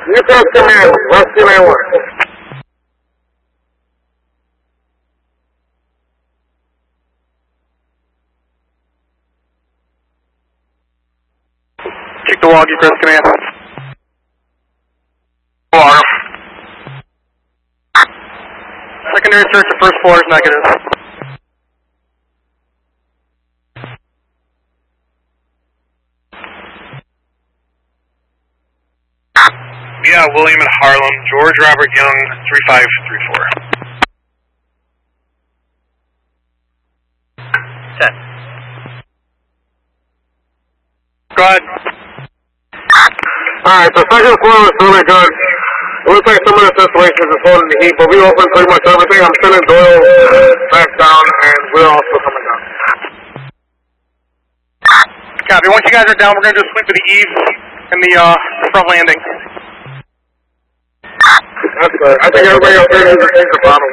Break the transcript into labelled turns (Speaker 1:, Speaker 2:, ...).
Speaker 1: Newcross Command, West 291.
Speaker 2: Kick the wall, Newcross Command. Water. Secondary search, the first floor is negative.
Speaker 3: Yeah, William and Harlem, George Robert Young, 3534.
Speaker 2: 10. Go ahead.
Speaker 1: Alright, the second floor was really good. It looks like some of the situations is holding the heat, but we opened pretty much everything. I'm sending Doyle back down, and we're also coming down.
Speaker 2: Copy. Once you guys are down, we're going to do a sweep of the eaves and the front landing.
Speaker 1: That's good. I think everybody up there needs to change the bottom.